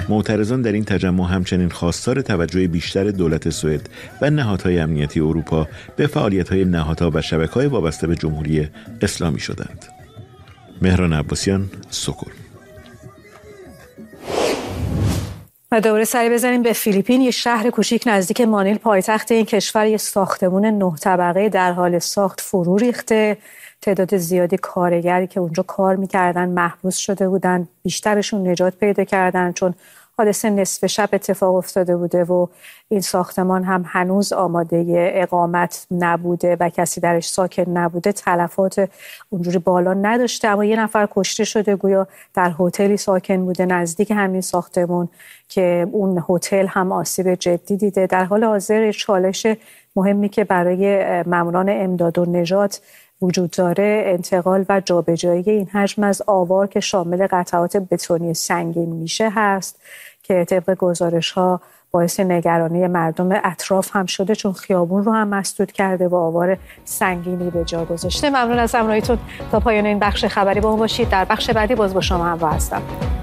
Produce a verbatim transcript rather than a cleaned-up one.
معترضان در این تجمع همچنین خواستار توجه بیشتر دولت سوئد و نهادهای امنیتی اروپا به فعالیت‌های نهادها و شبکه‌های وابسته به جمهوری اسلامی شدند. مهران عباسیان، سکون. و دوباره سری بزنیم به فیلیپین. یه شهر کوچیک نزدیک مانیل پایتخت این کشور یه ساختمان نه طبقه در حال ساخت فرو ریخته. تعداد زیادی کارگری که اونجا کار میکردن محبوس شده بودن، بیشترشون نجات پیدا کردن چون حادثه نصف شب اتفاق افتاده بوده و این ساختمان هم هنوز آماده اقامت نبوده و کسی درش ساکن نبوده. تلفات اونجوری بالا نداشته، اما یه نفر کشته شده، گویا در هتلی ساکن بوده نزدیک همین ساختمان که اون هتل هم آسیب جدی دیده. در حال حاضر چالش مهمی که برای ماموران امداد و نجات وجود داره انتقال و جابجایی این حجم از آوار که شامل قطعات بتونی سنگین میشه هست که طبق گزارش‌ها باعث نگرانی مردم اطراف هم شده چون خیابون رو هم مسدود کرده و آوار سنگینی به جا گذاشته. ممنون از همراهیتون. تا پایان این بخش خبری با ما باشید. در بخش بعدی باز با شما همراه هستم.